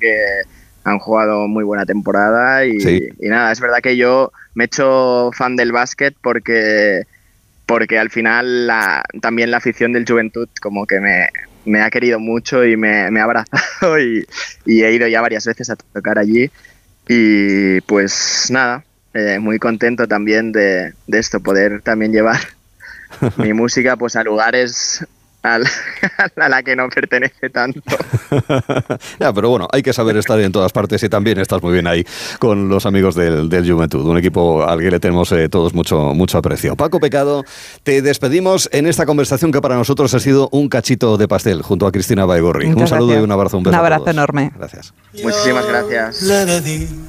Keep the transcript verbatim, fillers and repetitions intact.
que han jugado muy buena temporada y, sí. y nada, es verdad que yo me he hecho fan del básquet porque, porque al final la, también la afición del Joventut como que me, me ha querido mucho y me, me ha abrazado y, y he ido ya varias veces a tocar allí y pues nada, eh, muy contento también de, de esto, poder también llevar mi música pues a lugares a la, a la que no pertenece tanto. Ya, pero bueno, hay que saber estar en todas partes y también estás muy bien ahí con los amigos del, del Joventut, un equipo al que le tenemos eh, todos mucho, mucho aprecio. Paco Pecado, te despedimos en esta conversación que para nosotros ha sido un cachito de pastel junto a Cristina Baigorri. Muchas un saludo gracias. y un abrazo, un beso Un abrazo a todos. enorme. Gracias. Muchísimas gracias.